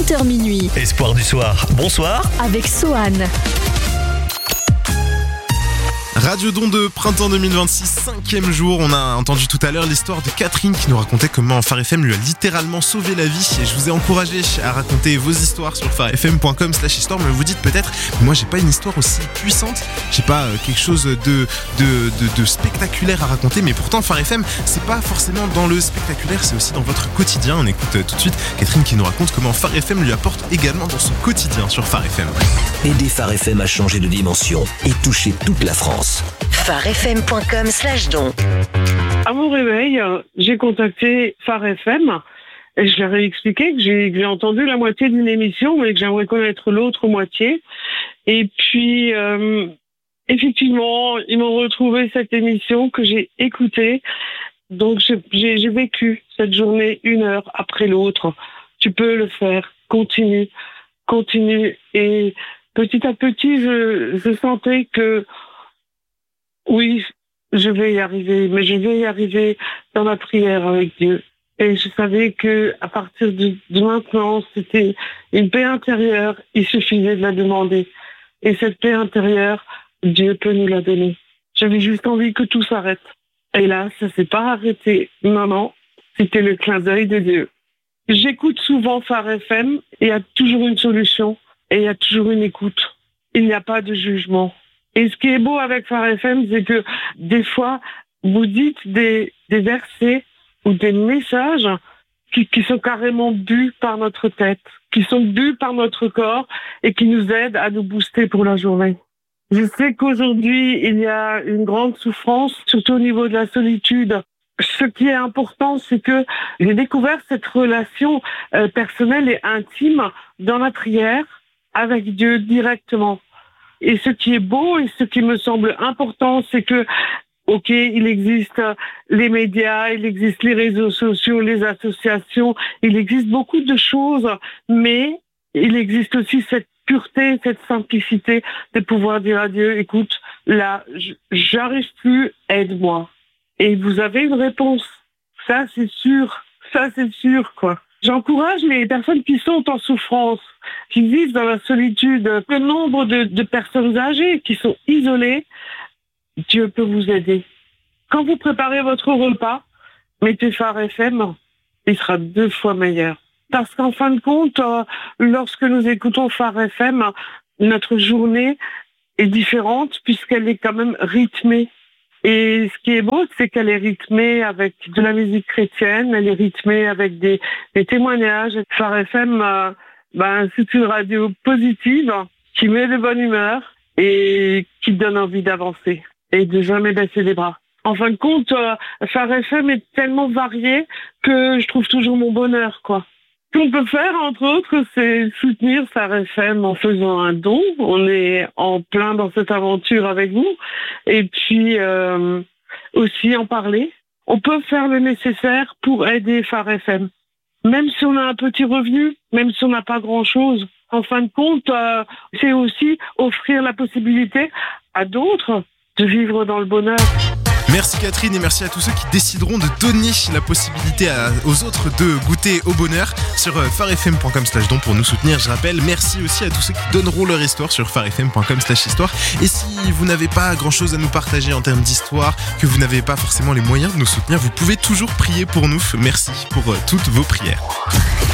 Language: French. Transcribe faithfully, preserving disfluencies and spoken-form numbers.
vingt heures minuit. Espoir du soir, bonsoir. Avec Sohan. Radio Don de printemps deux mille vingt-six, cinquième jour. On a entendu tout à l'heure l'histoire de Catherine qui nous racontait comment Phare F M lui a littéralement sauvé la vie. Et je vous ai encouragé à raconter vos histoires sur pharefm point com slash histoire. Mais vous dites peut-être, moi j'ai pas une histoire aussi puissante, j'ai pas euh, quelque chose de, de, de, de spectaculaire à raconter. Mais pourtant Phare F M, c'est pas forcément dans le spectaculaire, c'est aussi dans votre quotidien. On écoute euh, tout de suite Catherine qui nous raconte comment Phare F M lui apporte également dans son quotidien sur Phare F M. Aider Phare F M à changer de dimension et toucher toute la France. pharefm point com slash don. À mon réveil, j'ai contacté Phare F M et je leur ai expliqué que j'ai, que j'ai entendu la moitié d'une émission, mais que j'aimerais connaître l'autre moitié. Et puis, euh, effectivement, ils m'ont retrouvé cette émission que j'ai écoutée. Donc, j'ai, j'ai, j'ai vécu cette journée une heure après l'autre. Tu peux le faire. Continue. Continue. Et petit à petit, je, je sentais que oui, je vais y arriver, mais je vais y arriver dans la prière avec Dieu. Et je savais que à partir de, de maintenant, c'était une paix intérieure. Il suffisait de la demander. Et cette paix intérieure, Dieu peut nous la donner. J'avais juste envie que tout s'arrête. Et là, ça s'est pas arrêté. Non, non, c'était le clin d'œil de Dieu. J'écoute souvent Phare F M et il y a toujours une solution et il y a toujours une écoute. Il n'y a pas de jugement. Et ce qui est beau avec Phare F M, c'est que des fois, vous dites des, des versets ou des messages qui, qui sont carrément bu par notre tête, qui sont bu par notre corps et qui nous aident à nous booster pour la journée. Je sais qu'aujourd'hui, il y a une grande souffrance, surtout au niveau de la solitude. Ce qui est important, c'est que j'ai découvert cette relation euh, personnelle et intime dans la prière avec Dieu directement. Et ce qui est beau et ce qui me semble important, c'est que, ok, il existe les médias, il existe les réseaux sociaux, les associations, il existe beaucoup de choses, mais il existe aussi cette pureté, cette simplicité de pouvoir dire à Dieu, écoute, là, j'arrive plus, aide-moi. Et vous avez une réponse. Ça, c'est sûr. Ça, c'est sûr, quoi. J'encourage les personnes qui sont en souffrance, qui vivent dans la solitude, le nombre de, de personnes âgées qui sont isolées. Dieu peut vous aider. Quand vous préparez votre repas, mettez Phare F M, il sera deux fois meilleur. Parce qu'en fin de compte, euh, lorsque nous écoutons Phare F M, notre journée est différente puisqu'elle est quand même rythmée. Et ce qui est beau, c'est qu'elle est rythmée avec de la musique chrétienne, elle est rythmée avec des, des témoignages. Phare F M, euh, ben, c'est une radio positive qui met de bonne humeur et qui donne envie d'avancer et de jamais baisser les bras. En fin de compte, euh, Phare F M est tellement varié que je trouve toujours mon bonheur, quoi. Ce qu'on peut faire, entre autres, c'est soutenir Phare F M en faisant un don. On est en plein dans cette aventure avec vous. Et puis, euh, aussi en parler. On peut faire le nécessaire pour aider Phare F M. Même si on a un petit revenu, même si on n'a pas grand-chose. En fin de compte, euh, c'est aussi offrir la possibilité à d'autres de vivre dans le bonheur. Merci Catherine et merci à tous ceux qui décideront de donner la possibilité à, aux autres de goûter au bonheur sur pharefm point com slash don pour nous soutenir. Je rappelle, merci aussi à tous ceux qui donneront leur histoire sur pharefm point com slash histoire. Et si vous n'avez pas grand chose à nous partager en termes d'histoire, que vous n'avez pas forcément les moyens de nous soutenir, vous pouvez toujours prier pour nous. Merci pour euh, toutes vos prières.